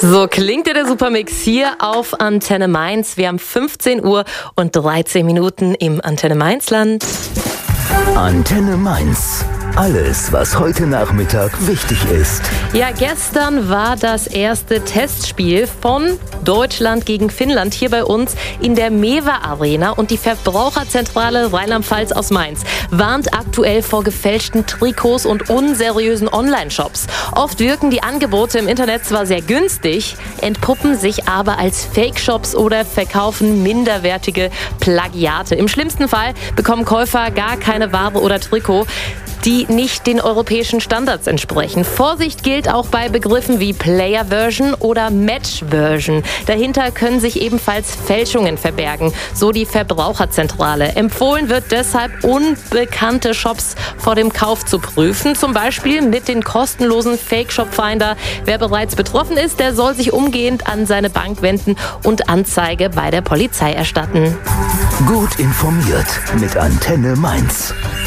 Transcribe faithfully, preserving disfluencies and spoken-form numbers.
So klingt ja der Supermix hier auf Antenne Mainz. Wir haben fünfzehn Uhr und dreizehn Minuten im Antenne Mainzland. Antenne Mainz. Alles, was heute Nachmittag wichtig ist. Ja, gestern war das erste Testspiel von Deutschland gegen Finnland hier bei uns in der Mewa Arena. Und die Verbraucherzentrale Rheinland-Pfalz aus Mainz warnt aktuell vor gefälschten Trikots und unseriösen Online-Shops. Oft wirken die Angebote im Internet zwar sehr günstig, entpuppen sich aber als Fake-Shops oder verkaufen minderwertige Plagiate. Im schlimmsten Fall bekommen Käufer gar keine Ware oder Trikot, die nicht den europäischen Standards entsprechen. Vorsicht gilt auch bei Begriffen wie Player-Version oder Match-Version. Dahinter können sich ebenfalls Fälschungen verbergen, so die Verbraucherzentrale. Empfohlen wird deshalb, unbekannte Shops vor dem Kauf zu prüfen, zum Beispiel mit den kostenlosen Fake-Shop-Finder. Wer bereits betroffen ist, der soll sich umgehend an seine Bank wenden und Anzeige bei der Polizei erstatten. Gut informiert mit Antenne Mainz.